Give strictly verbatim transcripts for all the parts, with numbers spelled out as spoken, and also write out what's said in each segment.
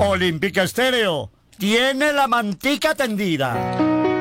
Olímpica Estéreo tiene la mantica tendida.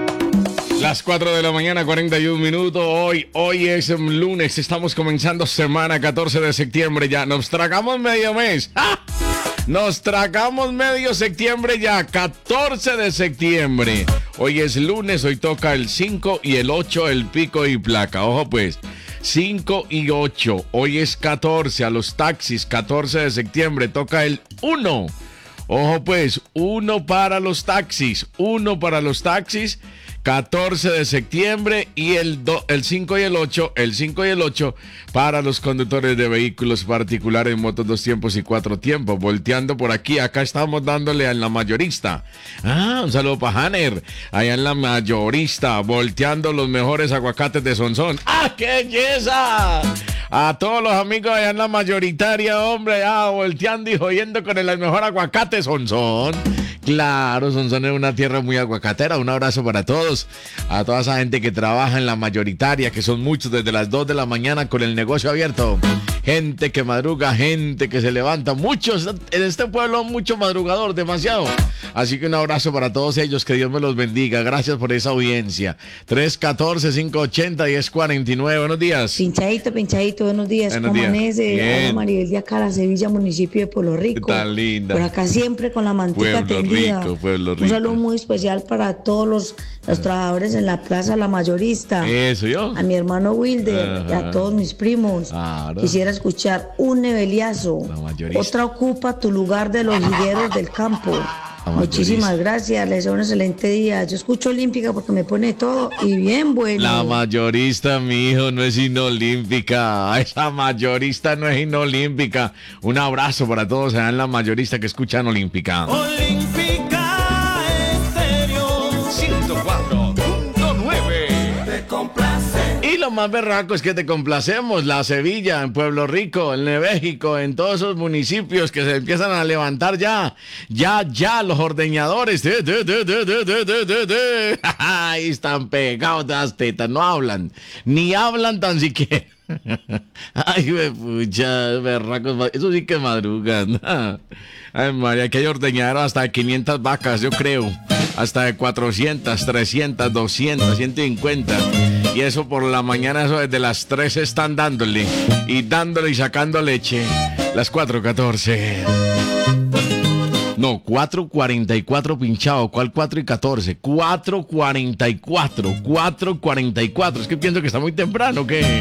Las cuatro de la mañana, cuarenta y un minutos. Hoy, hoy es lunes, estamos comenzando semana catorce de septiembre ya. Nos tragamos medio mes. ¡Ah! Nos tragamos medio septiembre ya, catorce de septiembre. Hoy es lunes, hoy toca el cinco y el ocho, el pico y placa. Ojo pues, cinco y ocho. Hoy es catorce, a los taxis, catorce de septiembre, toca el uno. Ojo pues, uno para los taxis, uno para los taxis. catorce de septiembre y el, do, el cinco y el ocho, el cinco y el ocho para los conductores de vehículos particulares, motos dos tiempos y cuatro tiempos. Volteando por aquí, acá estamos dándole a la mayorista. Ah, un saludo para Hanner, allá en la mayorista, volteando los mejores aguacates de Sonsón. ¡Ah, qué belleza! A todos los amigos allá en la mayoritaria, hombre, ah, volteando y jodiendo con el mejor aguacate Sonsón. Claro, Sonsón es una tierra muy aguacatera. Un abrazo para todos, a toda esa gente que trabaja en la mayoritaria, que son muchos desde las dos de la mañana con el negocio abierto. Gente que madruga, gente que se levanta. Muchos, en este pueblo mucho madrugador, demasiado. Así que un abrazo para todos ellos, que Dios me los bendiga. Gracias por esa audiencia. tres uno cuatro, cinco ocho cero, uno cero cuatro nueve. Buenos días. Pinchadito, pinchadito, buenos días. Buenos ¿Cómo días. amanece? Hola, Maribel de acá, la Sevilla, municipio de Pueblo Rico. ¿Qué tal, linda? Por acá siempre con la mantica Pueblo tendida. rico, Pueblo rico. Un saludo muy especial para todos los, los trabajadores en la Plaza La Mayorista. Eso, yo. A mi hermano Wilder y Ajá. a todos mis primos. Claro. Quisiera escuchar un neveliazo. La Mayorista. Otra ocupa tu lugar de los higueros del campo. La Muchísimas Mayorista. gracias, les deseo un excelente día. Yo escucho Olímpica porque me pone todo y bien bueno. La mayorista, mi hijo, no es inolímpica. Esa mayorista no es inolímpica. Un abrazo para todos allá en la mayorista que escuchan Olímpica. Olímpica Estéreo ciento cuatro punto nueve. Te complace. Y lo más berraco es que te complacemos. La Sevilla, en Pueblo Rico, en México, en todos esos municipios que se empiezan a levantar ya. Ya, ya, los ordeñadores. De, de, de, de, de, de, de, de, de. Ahí están pegados de las tetas. No hablan. Ni hablan tan siquiera. Ay, me pucha, berracos. Eso sí que madrugan. Ay, María, que hay ordeñaderos hasta de quinientas vacas, yo creo. Hasta de cuatrocientas, trescientas, doscientas, ciento cincuenta. Y eso por la mañana, eso desde las tres están dándole. Y dándole y sacando leche. Las cuatro catorce. No, cuatro cuarenta y cuatro pinchado. ¿Cuál cuatro y catorce? cuatro cuarenta y cuatro. cuatro cuarenta y cuatro. Es que pienso que está muy temprano, ¿qué?